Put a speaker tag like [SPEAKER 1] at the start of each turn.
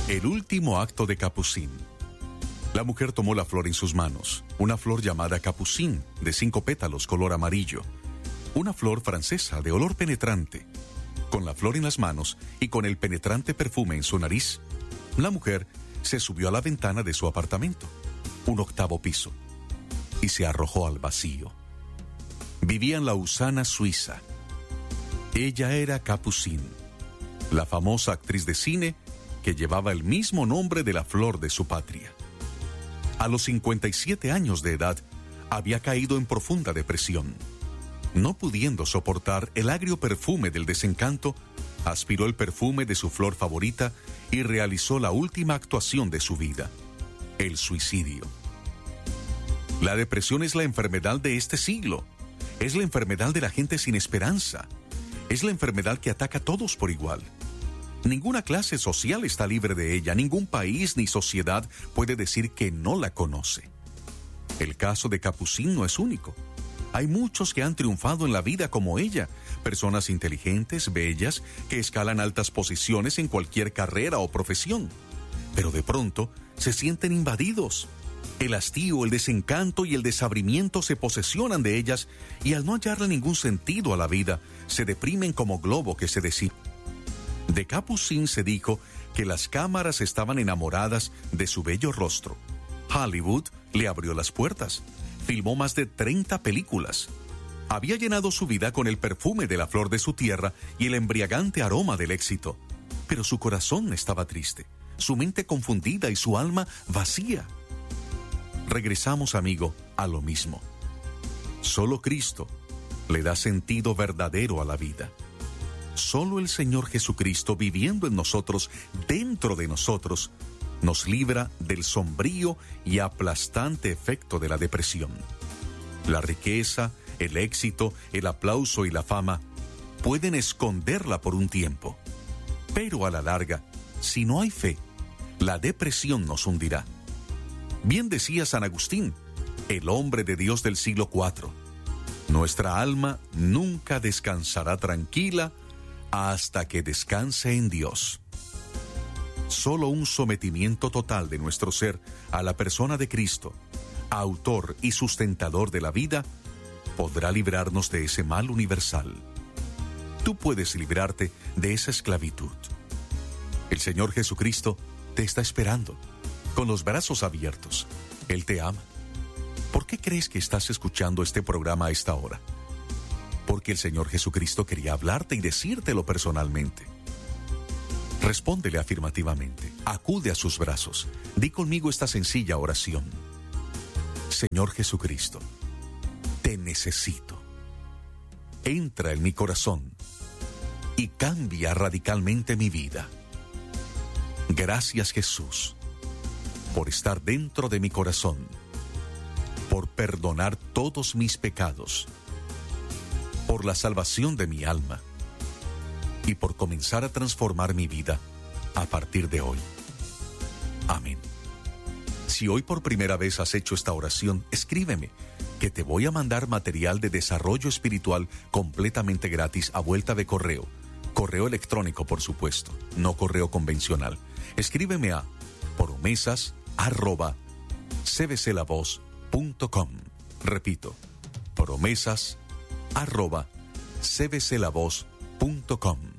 [SPEAKER 1] El último acto de Capucín. La mujer tomó la flor en sus manos, una flor llamada Capucín, de 5 pétalos color amarillo, una flor francesa de olor penetrante. Con la flor en las manos y con el penetrante perfume en su nariz, la mujer se subió a la ventana de su apartamento, un 8º piso, y se arrojó al vacío. Vivía en Lausana, Suiza. Ella era Capucín, la famosa actriz de cine que llevaba el mismo nombre de la flor de su patria. A los 57 años de edad, había caído en profunda depresión. No pudiendo soportar el agrio perfume del desencanto, aspiró el perfume de su flor favorita y realizó la última actuación de su vida, el suicidio. La depresión es la enfermedad de este siglo. Es la enfermedad de la gente sin esperanza. Es la enfermedad que ataca a todos por igual. Ninguna clase social está libre de ella. Ningún país ni sociedad puede decir que no la conoce. El caso de Capucín no es único. Hay muchos que han triunfado en la vida como ella, personas inteligentes, bellas, que escalan altas posiciones en cualquier carrera o profesión. Pero de pronto se sienten invadidos. El hastío, el desencanto y el desabrimiento se posesionan de ellas y al no hallarle ningún sentido a la vida, se deprimen como globo que se disipa. De Capucín se dijo que las cámaras estaban enamoradas de su bello rostro. Hollywood le abrió las puertas. Filmó más de 30 películas. Había llenado su vida con el perfume de la flor de su tierra y el embriagante aroma del éxito. Pero su corazón estaba triste, su mente confundida y su alma vacía. Regresamos, amigo, a lo mismo. Solo Cristo le da sentido verdadero a la vida. Solo el Señor Jesucristo, viviendo en nosotros, dentro de nosotros, nos libra del sombrío y aplastante efecto de la depresión. La riqueza, el éxito, el aplauso y la fama pueden esconderla por un tiempo. Pero a la larga, si no hay fe, la depresión nos hundirá. Bien decía San Agustín, el hombre de Dios del siglo IV, nuestra alma nunca descansará tranquila hasta que descanse en Dios. Solo un sometimiento total de nuestro ser a la persona de Cristo, autor y sustentador de la vida, podrá librarnos de ese mal universal. Tú puedes librarte de esa esclavitud. El Señor Jesucristo te está esperando, con los brazos abiertos. Él te ama. ¿Por qué crees que estás escuchando este programa a esta hora? Porque el Señor Jesucristo quería hablarte y decírtelo personalmente. Respóndele afirmativamente. Acude a sus brazos. Di conmigo esta sencilla oración. Señor Jesucristo, te necesito. Entra en mi corazón y cambia radicalmente mi vida. Gracias, Jesús, por estar dentro de mi corazón, por perdonar todos mis pecados, por la salvación de mi alma y por comenzar a transformar mi vida a partir de hoy. Amén. Si hoy por primera vez has hecho esta oración, escríbeme, que te voy a mandar material de desarrollo espiritual completamente gratis a vuelta de correo. Correo electrónico, por supuesto, no correo convencional. Escríbeme a promesas@cbclavoz.com. Repito, promesas@cbclavoz.com.